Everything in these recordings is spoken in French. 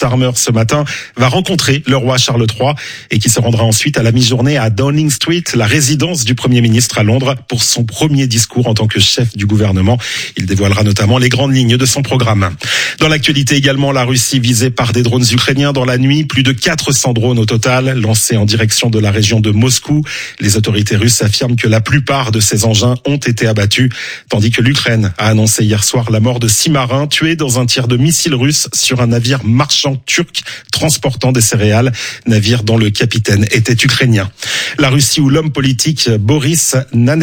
Starmer ce matin va rencontrer le roi Charles III et qui se rendra ensuite à la mi-journée à Downing Street, la résidence du Premier ministre à Londres, pour son premier discours en tant que chef du gouvernement. Il dévoilera notamment les grandes lignes de son programme. Dans l'actualité également, la Russie visée par des drones ukrainiens dans la nuit. Plus de 400 drones au total lancés en direction de la région de Moscou. Les autorités russes affirment que la plupart de ces engins ont été abattus, tandis que l'Ukraine a annoncé hier soir la mort de 6 marins tués dans un tir de missiles russes sur un navire marchand turc transportant des céréales, navire dont le capitaine était ukrainien. La Russie où l'homme politique Boris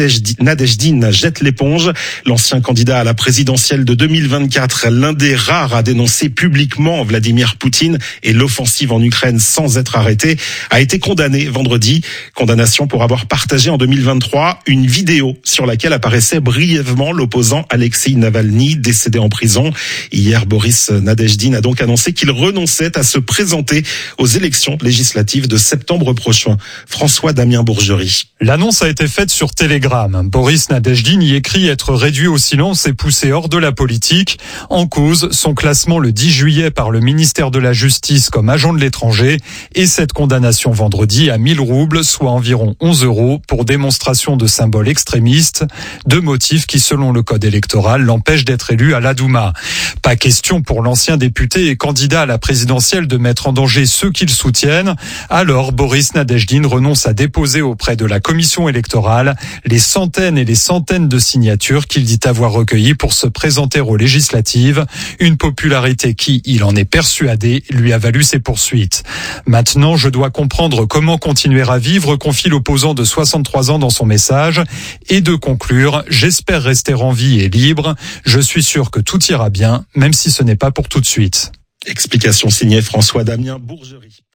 Nadezhdin jette l'éponge. L'ancien candidat à la présidentielle de 2024, l'un des rares à dénoncer publiquement Vladimir Poutine et l'offensive en Ukraine sans être arrêté, a été condamné vendredi. Condamnation pour avoir partagé en 2023 une vidéo sur laquelle apparaissait brièvement l'opposant Alexei Navalny, décédé en prison. Hier, Boris Nadezhdin a donc annoncé qu'il renonçait à se présenter aux élections législatives de septembre prochain. François-Damien Bourgerie. L'annonce a été faite sur Telegram. Boris Nadezhdin y écrit être réduit au silence et poussé hors de la politique. En cause, son classement le 10 juillet par le ministère de la Justice comme agent de l'étranger et cette condamnation vendredi à 1000 roubles, soit environ 11 € pour démonstration de symboles extrémistes, deux motifs qui, selon le code électoral, l'empêchent d'être élu à la Douma. Pas question pour l'ancien député et candidat à la présidentielle de mettre en danger ceux qui le soutiennent. Alors, Boris Nadezhdin renonce à déposer auprès de la commission électorale les centaines et les centaines de signatures qu'il dit avoir recueillies pour se présenter aux législatives. Une popularité qui, il en est persuadé, lui a valu ses poursuites. Maintenant, je dois comprendre comment continuer à vivre, confie l'opposant de 63 ans dans son message, et de conclure, j'espère rester en vie et libre. Je suis sûr que tout ira bien, même si ce n'est pas pour tout de suite. Explication signée François-Damien Bourgerie.